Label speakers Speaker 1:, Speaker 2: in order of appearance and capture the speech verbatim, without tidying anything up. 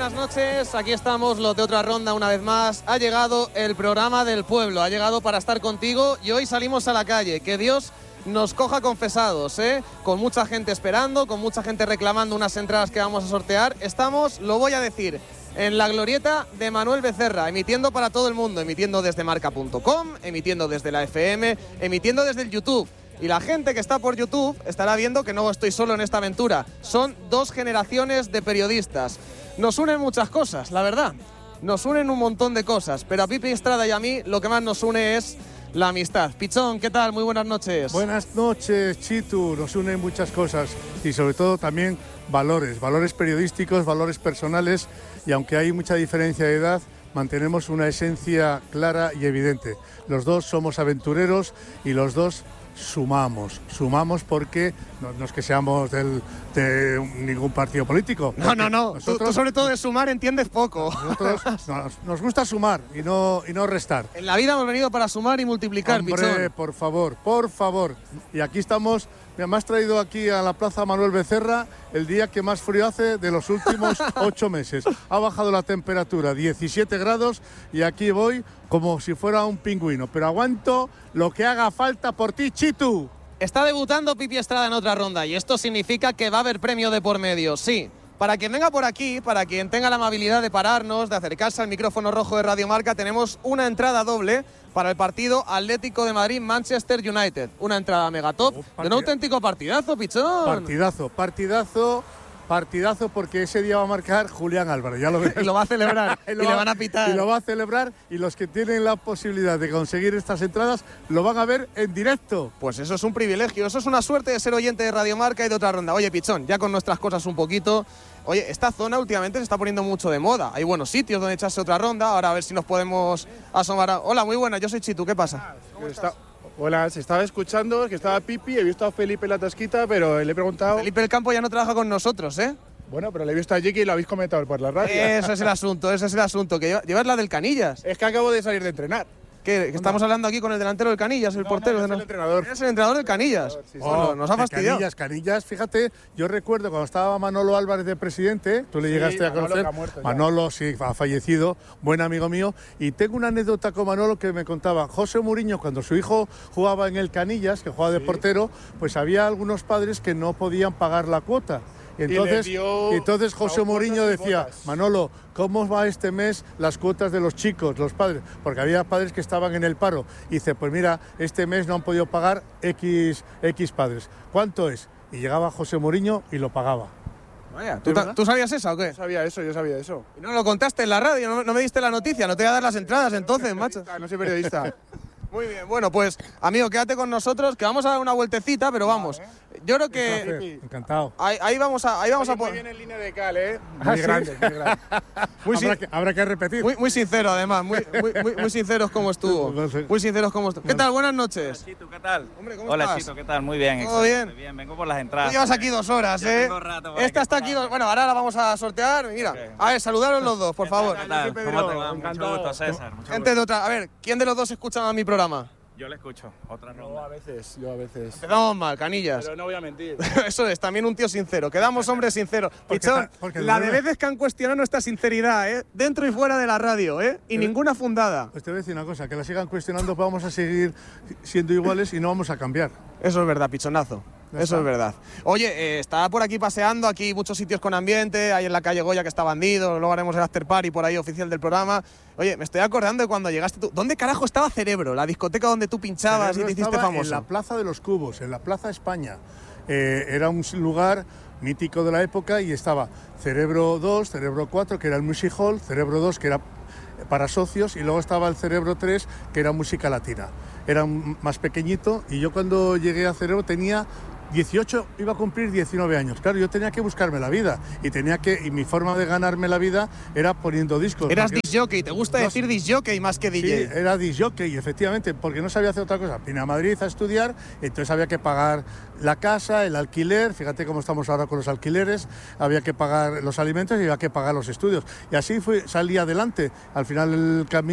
Speaker 1: buenas noches. Aquí estamos, los de Otra Ronda, una vez más. Ha llegado el programa del pueblo, ha llegado para estar contigo y hoy salimos a la calle. Que Dios nos coja confesados, ¿eh? Con mucha gente esperando, con mucha gente reclamando unas entradas que vamos a sortear. Estamos, lo voy a decir, en la glorieta de Manuel Becerra, emitiendo para todo el mundo, emitiendo desde marca punto com, emitiendo desde la F M, emitiendo desde el YouTube. Y la gente que está por YouTube estará viendo que no estoy solo en esta aventura. Son dos generaciones de periodistas. Nos unen muchas cosas, la verdad. Nos unen un montón de cosas. Pero a Pipi Estrada y a mí lo que más nos une es la amistad. Pichón, ¿qué tal? Muy buenas noches.
Speaker 2: Buenas noches, Chitu. Nos unen muchas cosas y sobre todo también valores. Valores periodísticos, valores personales. Y aunque hay mucha diferencia de edad, mantenemos una esencia clara y evidente. Los dos somos aventureros y los dos sumamos, sumamos porque no, no es que seamos del, de ningún partido político.
Speaker 1: No, no, no, nosotros, tú, tú sobre todo de sumar entiendes poco.
Speaker 2: Nosotros nos, nos gusta sumar y no, y no restar.
Speaker 1: En la vida hemos venido para sumar y multiplicar,
Speaker 2: Hombre,
Speaker 1: Pichón.
Speaker 2: por favor, por favor. Y aquí estamos, me has traído aquí a la Plaza Manuel Becerra el día que más frío hace de los últimos ocho meses. Ha bajado la temperatura, diecisiete grados, y aquí voy como si fuera un pingüino. Pero aguanto lo que haga falta por ti, Chitu.
Speaker 1: Está debutando Pipi Estrada en Otra Ronda y esto significa que va a haber premio de por medio, sí. Para quien venga por aquí, para quien tenga la amabilidad de pararnos, de acercarse al micrófono rojo de Radio Marca, tenemos una entrada doble para el partido Atlético de Madrid-Manchester United. Una entrada megatop oh, de un auténtico partidazo, Pichón.
Speaker 2: Partidazo, partidazo, partidazo, porque ese día va a marcar Julián Álvarez, ya lo ves.
Speaker 1: Y lo va a celebrar, y,
Speaker 2: y
Speaker 1: le
Speaker 2: va,
Speaker 1: van a pitar.
Speaker 2: Y lo va a celebrar, y los que tienen la posibilidad de conseguir estas entradas lo van a ver en directo.
Speaker 1: Pues eso es un privilegio, eso es una suerte de ser oyente de Radio Marca y de Otra Ronda. Oye, Pichón, ya con nuestras cosas un poquito. Oye, esta zona últimamente se está poniendo mucho de moda. Hay buenos sitios donde echarse otra ronda. Ahora a ver si nos podemos asomar a... Hola, muy buenas, yo soy Chitu, ¿qué pasa?
Speaker 3: ¿Cómo estás? Hola, se estaba escuchando que estaba Pipi, he visto a Felipe en la tasquita, pero le he preguntado...
Speaker 1: Felipe del Campo ya no trabaja con nosotros, ¿eh?
Speaker 3: Bueno, pero le he visto a Jiki y lo habéis comentado por la radio.
Speaker 1: Eso es el asunto, ese es el asunto, que llevas la del Canillas.
Speaker 3: Es que acabo de salir de entrenar.
Speaker 1: ¿Qué? ¿Que estamos hablando aquí con el delantero del Canillas, el
Speaker 3: no,
Speaker 1: portero?
Speaker 3: No,
Speaker 1: ¿no?
Speaker 3: el entrenador.
Speaker 1: ¿Eres el entrenador del Canillas?
Speaker 3: Sí, sí.
Speaker 1: Oh,
Speaker 2: Oh,
Speaker 1: nos ha fastidiado.
Speaker 2: Canillas, Canillas, fíjate, yo recuerdo cuando estaba Manolo Álvarez de presidente, tú le
Speaker 3: Sí,
Speaker 2: llegaste a
Speaker 3: Manolo
Speaker 2: conocer.
Speaker 3: que ha muerto ya.
Speaker 2: Manolo, sí, ha fallecido, buen amigo mío, y tengo una anécdota con Manolo que me contaba. José Mourinho, cuando su hijo jugaba en el Canillas, que jugaba de
Speaker 3: Sí.
Speaker 2: portero, pues había algunos padres que no podían pagar la cuota. Y entonces,
Speaker 3: y dio
Speaker 2: y entonces José Mourinho decía,
Speaker 3: botas.
Speaker 2: Manolo, ¿cómo va este mes las cuotas de los chicos, los padres? Porque había padres que estaban en el paro. Y dice, pues mira, este mes no han podido pagar X, X padres. ¿Cuánto es? Y llegaba José Mourinho y lo pagaba.
Speaker 1: Vaya, ¿tú, ¿tú sabías eso o qué?
Speaker 3: Yo sabía eso, yo sabía eso.
Speaker 1: Y no lo contaste en la radio, no, no me diste la noticia, no te voy a dar las entradas entonces, macho.
Speaker 3: No soy periodista.
Speaker 1: Muy bien, bueno, pues, amigo, quédate con nosotros, que vamos a dar una vueltecita, pero vamos. Yo creo que...
Speaker 2: Encantado.
Speaker 1: Ahí, ahí vamos a... Ahí vamos
Speaker 3: Oye,
Speaker 1: a
Speaker 3: muy
Speaker 1: po-
Speaker 3: bien en línea de cal, ¿eh? Muy
Speaker 2: ¿Ah, sí?
Speaker 3: grande, muy grande.
Speaker 1: muy, sin-
Speaker 2: habrá, que, habrá que repetir.
Speaker 1: muy, muy sincero, además, muy, muy, muy, muy sinceros como estuvo. Muy sinceros como estuvo. ¿Qué tal? Buenas noches.
Speaker 4: Hola, Chito, ¿qué tal?
Speaker 1: Hombre, ¿cómo
Speaker 4: Hola,
Speaker 1: estás?
Speaker 4: Chito, ¿qué tal? Muy bien.
Speaker 1: ¿Todo
Speaker 4: excelente,
Speaker 1: bien?
Speaker 4: Bien, vengo por las
Speaker 1: Tú
Speaker 4: entradas.
Speaker 1: llevas aquí dos horas,
Speaker 4: Ya
Speaker 1: ¿eh?
Speaker 4: tengo rato por
Speaker 1: Esta
Speaker 4: aquí
Speaker 1: está aquí
Speaker 4: parado.
Speaker 1: dos... Bueno, ahora la vamos a sortear. Mira,
Speaker 4: Ok.
Speaker 1: a ver, saludaros los dos, por favor.
Speaker 4: ¿Qué tal?
Speaker 3: Pedro,
Speaker 4: ¿Cómo te va? Mucho
Speaker 3: encantado.
Speaker 4: gusto, César. Mucho
Speaker 1: Gente
Speaker 4: gusto.
Speaker 1: de otra... A ver, ¿quién de los dos escucha más mi programa?
Speaker 4: Yo le escucho. Otra
Speaker 3: Yo
Speaker 4: ronda.
Speaker 3: a veces, yo a veces.
Speaker 1: Empezamos mal, Canillas.
Speaker 3: Pero no voy a mentir.
Speaker 1: Eso es, también un tío sincero. Quedamos hombres sinceros.
Speaker 2: Porque
Speaker 1: Pichón,
Speaker 2: ta- porque
Speaker 1: la
Speaker 2: lo
Speaker 1: de
Speaker 2: veo.
Speaker 1: veces que han cuestionado nuestra sinceridad, ¿eh? Dentro y fuera de la radio, ¿eh? Y
Speaker 2: Pero-
Speaker 1: ninguna fundada.
Speaker 2: Pues te voy a decir una cosa, que la sigan cuestionando, vamos a seguir siendo iguales y no vamos a cambiar.
Speaker 1: Eso es verdad, Pichonazo.
Speaker 2: Ya
Speaker 1: Eso
Speaker 2: está.
Speaker 1: es verdad. Oye, eh, estaba por aquí paseando, aquí muchos sitios con ambiente, hay en la calle Goya que está bandido, luego haremos el after party por ahí oficial del programa. Oye, me estoy acordando de cuando llegaste tú. ¿Dónde carajo estaba Cerebro? La discoteca donde tú pinchabas
Speaker 2: Cerebro
Speaker 1: y te hiciste
Speaker 2: estaba
Speaker 1: famoso.
Speaker 2: en la Plaza de los Cubos, en la Plaza España. Eh, era un lugar mítico de la época y estaba Cerebro dos, Cerebro cuatro, que era el Music Hall, Cerebro dos, que era para socios, y luego estaba el Cerebro tres, que era música latina. Era un- más pequeñito, y yo cuando llegué a Cerebro tenía dieciocho, iba a cumplir diecinueve años. Claro, yo tenía que buscarme la vida y tenía que y mi forma de ganarme la vida era poniendo discos.
Speaker 1: Eras
Speaker 2: porque-
Speaker 1: disjockey, ¿te gusta
Speaker 2: No,
Speaker 1: decir disjockey más que D J?
Speaker 2: Sí, era disjockey, efectivamente, porque no sabía hacer otra cosa. Vine a Madrid a estudiar, entonces había que pagar la casa, el alquiler, fíjate cómo estamos ahora con los alquileres, había que pagar los alimentos y había que pagar los estudios. Y así fui, salí adelante. Al final el camino